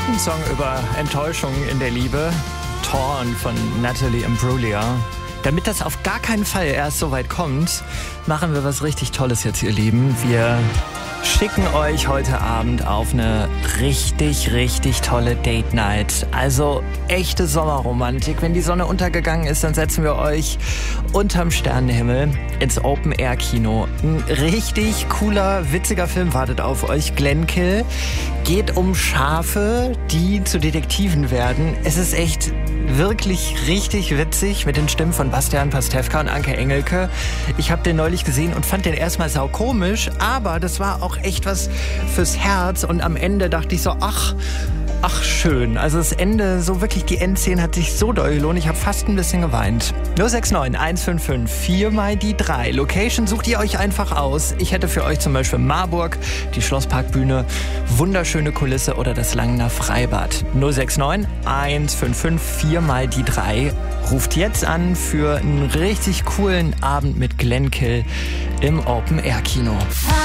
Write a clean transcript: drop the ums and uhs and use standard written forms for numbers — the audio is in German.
Ein Song über Enttäuschung in der Liebe. Torn von Natalie Imbruglia. Damit das auf gar keinen Fall erst so weit kommt, machen wir was richtig Tolles jetzt, ihr Lieben. Wir schicken euch heute Abend auf eine richtig, richtig tolle Date Night. Also echte Sommerromantik. Wenn die Sonne untergegangen ist, dann setzen wir euch unterm Sternenhimmel ins Open-Air-Kino. Ein richtig cooler, witziger Film wartet auf euch. Glenkill. Geht um Schafe, die zu Detektiven werden. Es ist echt wirklich richtig witzig mit den Stimmen von Bastian Pastewka und Anke Engelke. Ich habe den neulich gesehen und fand den erstmal saukomisch, aber das war auch echt was fürs Herz und am Ende dachte ich so, ach schön. Also das Ende, so wirklich die Endszene hat sich so doll gelohnt. Ich habe fast ein bisschen geweint. 069 155 4 mal die 3. Location sucht ihr euch einfach aus. Ich hätte für euch zum Beispiel Marburg, die Schlossparkbühne, wunderschöne Kulisse oder das Langener Freibad. 069 155 4 mal die 3. Ruft jetzt an für einen richtig coolen Abend mit Glenkill im Open-Air-Kino.